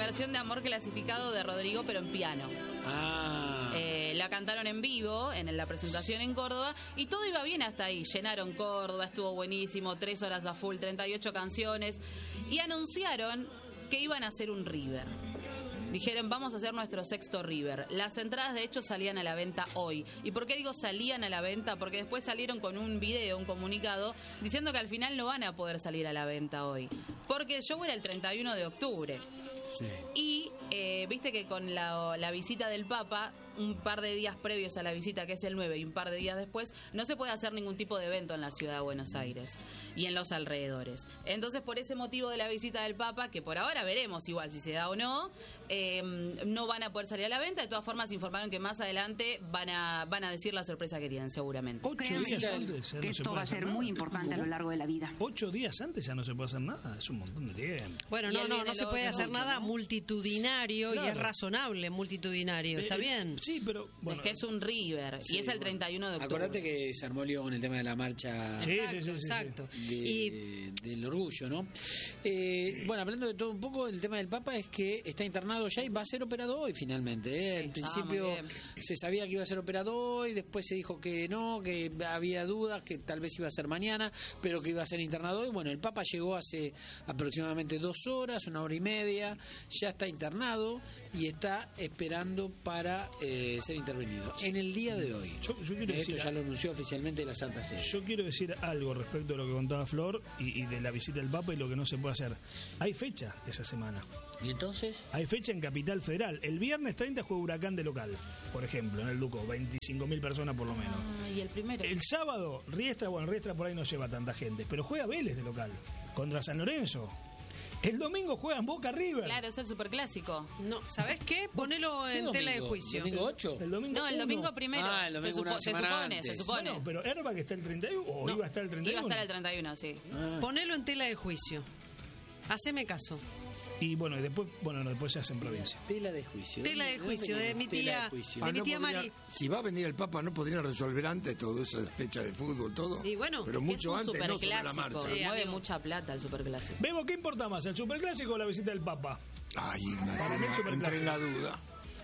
versión de Amor Clasificado de Rodrigo, pero en piano. La cantaron en vivo en la presentación en Córdoba y todo iba bien hasta ahí. Llenaron Córdoba, estuvo buenísimo, 3 horas a full, 38 canciones y anunciaron que iban a hacer un River. Dijeron, vamos a hacer nuestro sexto River. Las entradas, de hecho, salían a la venta hoy. ¿Y por qué digo salían a la venta? Porque después salieron con un video, un comunicado, diciendo que al final no van a poder salir a la venta hoy. Porque el show era el 31 de octubre. Sí. Y viste que con la visita del Papa, un par de días previos a la visita, que es el 9, y un par de días después, no se puede hacer ningún tipo de evento en la ciudad de Buenos Aires y en los alrededores. Entonces, por ese motivo de la visita del Papa, que por ahora veremos igual si se da o no, no van a poder salir a la venta. De todas formas, informaron que más adelante van a decir la sorpresa que tienen, seguramente. 8 días antes que esto va a ser muy importante a lo largo de la vida. 8 días antes ya no se puede hacer nada, es un montón de tiempo. Bueno, no se puede hacer nada multitudinario, claro. Y es razonable multitudinario, está bien. Sí, pero bueno, es que es un River, sí, y es el 31 de octubre. Acordate que se armó lío con el tema de la marcha. Exacto. Del orgullo, ¿no? Bueno, hablando de todo un poco, el tema del Papa es que está internado ya y va a ser operado hoy finalmente. Sí, al principio se sabía que iba a ser operado hoy, después se dijo que no, que había dudas, que tal vez iba a ser mañana, pero que iba a ser internado hoy. Bueno, el Papa llegó hace aproximadamente 2 horas, 1 hora y media, ya está internado y está esperando para ser intervenido en el día de hoy. Yo quiero Esto ya lo anunció oficialmente la Santa Sede. Yo quiero decir algo respecto a lo que contaba Flor y de la visita del Papa y lo que no se puede hacer. Hay fecha esa semana. ¿Y entonces? Hay fecha en Capital Federal. El viernes 30 juega Huracán de local, por ejemplo, en el Duco. 25.000 personas por lo menos. Y el primero. El sábado, Riestra por ahí no lleva tanta gente, pero juega Vélez de local contra San Lorenzo. El domingo juegan Boca River. Claro, es el superclásico. No, ¿sabés qué? Ponelo en tela de juicio. ¿El domingo 8? El domingo el domingo primero. El domingo se supone. Bueno, pero Herba que está el 31 o no, iba a estar el 31. Iba a estar el 31, sí. Ponelo en tela de juicio. Haceme caso. Y bueno, y después se hace en provincia. Tela de juicio. Tela de juicio de mi tía, Mari. Si va a venir el Papa, ¿no podría resolver antes todo eso, fecha de fútbol, todo? Y bueno, pero mucho es un antes, no sobre la marcha. Mueve mucha plata el superclásico. Vemos, ¿qué importa más, el superclásico o la visita del Papa? Ay, para mí el superclásico. Entré en la duda.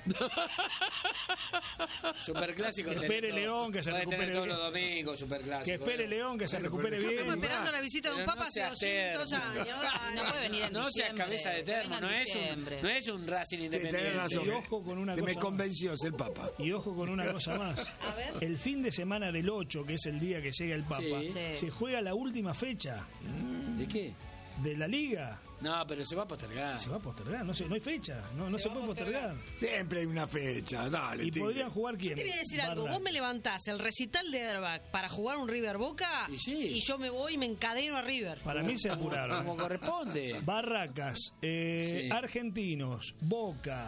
Superclásico. Que espere León, que se recupere todos los domingos, superclásico. Que espere León, que se recupere bien. Estamos esperando la visita de un Papa hace 200 años. No puede venir en no seas cabeza de termo, no es un Racing Independiente. Tenés razón. Y ojo con una que cosa me convenció, es el Papa. Y ojo con una cosa más. A ver. El fin de semana del 8, que es el día que llega el Papa, se juega la última fecha. ¿De qué? De la Liga. No, pero se va a postergar. Se va a postergar, no hay fecha, no se puede postergar. Siempre hay una fecha, dale. ¿Y podrían jugar quién? Yo te voy a decir algo, vos me levantás el recital de Airbag para jugar un River Boca y yo me voy y me encadeno a River. Para mí se apuraron. Como corresponde. Barracas, Argentinos, Boca,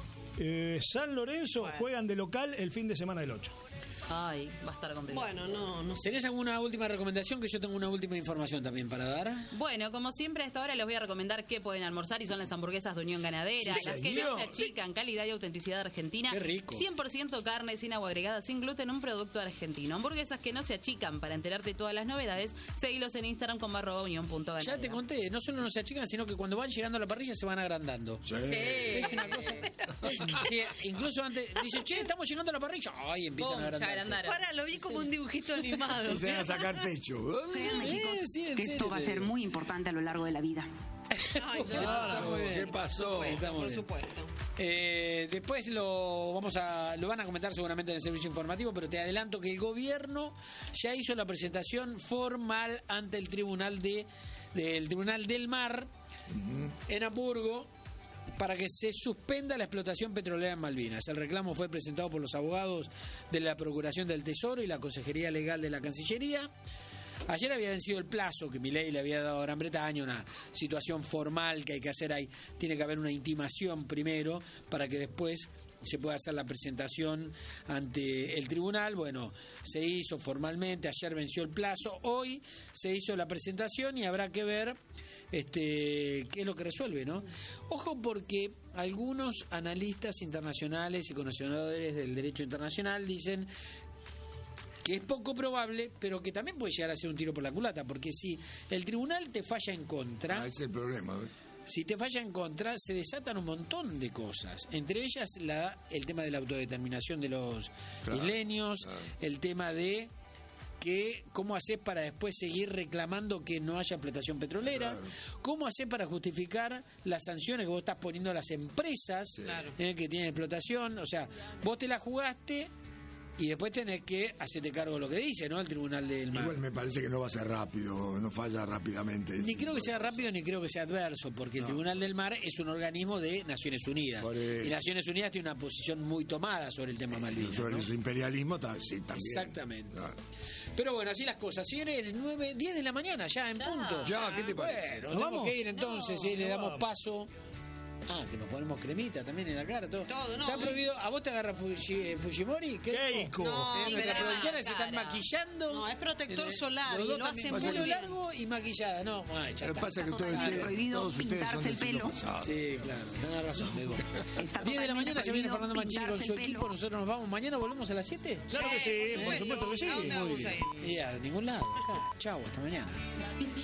San Lorenzo juegan de local el fin de semana del 8. Ay, va a estar complicado. Bueno, no sé. ¿Tenés alguna última recomendación? Que yo tengo una última información también para dar. Bueno, como siempre a esta hora les voy a recomendar qué pueden almorzar y son las hamburguesas de Unión Ganadera, las que no se achican, calidad y autenticidad argentina. Qué rico. 100% carne, sin agua agregada, sin gluten, un producto argentino. Hamburguesas que no se achican. Para enterarte de todas las novedades, seguilos en Instagram como @unión.ganadera. Ya te conté, no solo no se achican, sino que cuando van llegando a la parrilla se van agrandando. Sí. Es una cosa. Sí, incluso antes dice, che, estamos llegando a la parrilla. Ay, empiezan a agrandarse. Para, lo vi como un dibujito animado. Y se van a sacar pecho. Créanme, chicos, que esto va a ser muy importante a lo largo de la vida. Ay, ¿Qué pasó? Por supuesto. Después lo van a comentar seguramente en el servicio informativo, pero te adelanto que el gobierno ya hizo la presentación formal ante el Tribunal del Mar en Hamburgo para que se suspenda la explotación petrolera en Malvinas. El reclamo fue presentado por los abogados de la Procuración del Tesoro y la Consejería Legal de la Cancillería. Ayer había vencido el plazo que Milei le había dado a Gran Bretaña, una situación formal que hay que hacer ahí. Tiene que haber una intimación primero para que después se pueda hacer la presentación ante el tribunal. Bueno, se hizo formalmente, ayer venció el plazo, hoy se hizo la presentación y habrá que ver qué es lo que resuelve, ¿no? Ojo, porque algunos analistas internacionales y conocedores del derecho internacional dicen que es poco probable, pero que también puede llegar a ser un tiro por la culata, porque si el tribunal te falla en contra... ese es el problema. si te falla en contra, se desatan un montón de cosas. Entre ellas el tema de la autodeterminación de los isleños, el tema de que cómo haces para después seguir reclamando que no haya explotación petrolera, cómo haces para justificar las sanciones que vos estás poniendo a las empresas que tienen explotación. O sea, vos te la jugaste y después tenés que hacerte cargo de lo que dice, ¿no? El Tribunal del Mar. Igual me parece que no va a ser rápido, no falla rápidamente. Ni creo que sea rápido ni creo que sea adverso, porque el Tribunal del Mar es un organismo de Naciones Unidas. Y Naciones Unidas tiene una posición muy tomada sobre el tema Malvinas. Sobre ¿no? ese imperialismo sí, también. Exactamente. Pero bueno, así las cosas. Señores, 10 de la mañana ya en punto. Ya, ¿qué te parece? Bueno, tenemos que ir entonces, le damos paso. Que nos ponemos cremita también en la cara, todo. No. Está prohibido. ¿A vos te agarra Fujimori? Keiko. Nuestras productoras se están maquillando. No, es protector solar y lo hacen muy pelo bien. largo y maquillada. No, Lo que pasa es que todos ustedes son del siglo pasado. Sí, claro, tenés razón, Bebo. 10 de la mañana se viene Fernando Manchini con su equipo. Nosotros nos vamos. ¿Mañana volvemos a las 7? Claro que sí, por supuesto que sí. ¿A dónde vamos a ir? Y a ningún lado. Chau, hasta mañana.